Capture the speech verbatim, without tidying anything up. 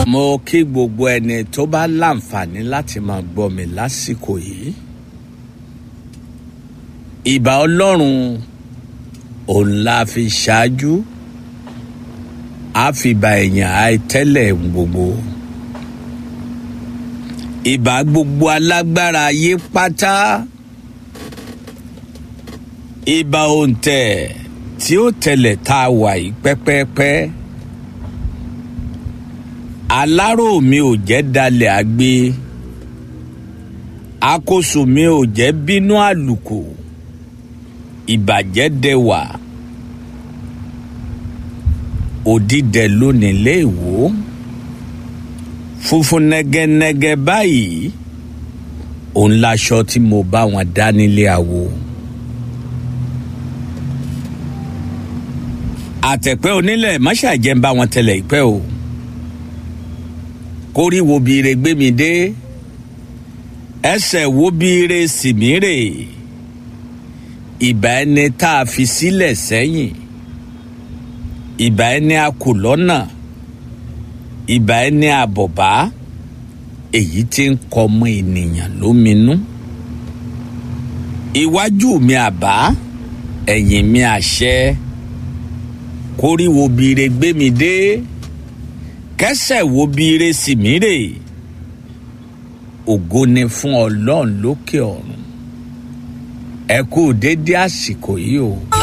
mo kí gbogbo ẹni tó bá láǹfààní láti máa gbọ́ mi lásìkò yìí. Ìbà Ọlọ́run òun la fi ṣáájú, a fi bá èèyàn àìtẹ́lẹ̀ gbogbo. Ìbà gbogbo alágbára ayé pátá. Ìbà òǹtẹ̀ tí ó tẹ̀lẹ̀ tá a wà yìí pẹ́pẹ́pẹ́. Alárò mi ò jẹ́ dalẹ̀ àgbé, àkóso mi ò jẹ́ bínú àlùkò, ìbàjẹ́ dẹwà, òdìdẹ lónìí léèwó, funfun nẹ́gẹ́nẹ́gẹ́ báyìí, òun láṣọ tí mo bá wọn dá nílé àwo. Àtẹ̀pẹ́ onílẹ̀ má ṣàjẹ́ ń bá wọn tẹ̀lẹ̀ ìpẹ́ o. Kórí wo bí ire gbé mi dé, ẹsẹ̀ wo bí ire sì mí rè. Ìbà ẹni tá a fi sílẹ̀ sẹ́yìn, ìbà ẹni a kù lọ́nà, ìbà ẹni àbọ̀bá, èyí tí ń kọ ọmọ ènìyàn lóminú. Iwájú mi àbá, ẹ̀yìn mi àṣẹ. Kórí wo bí ire gbé mi dé, kẹ́sẹ̀ wo bí ire sì mí rè. Ògo ni fún Ọlọ́run lókè ọ̀run. Ẹ kú dédé àsìkò yìí o.